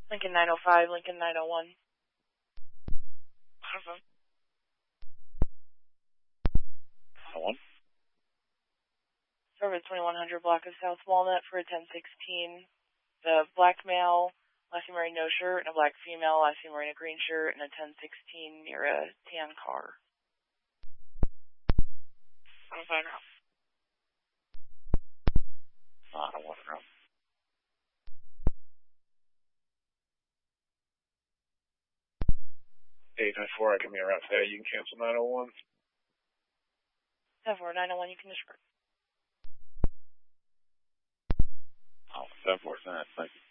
Lincoln 905, Lincoln 901. Awesome. 101. Service 2100 block of South Walnut for a 1016. The black male, last seen wearing no shirt, and a black female, last seen wearing a green shirt, and a 1016 near a tan car. I'm fine now. I don't want to know. 894, I can be around today. You can cancel 901. 74901, you can disperse. Oh, 749, thank you.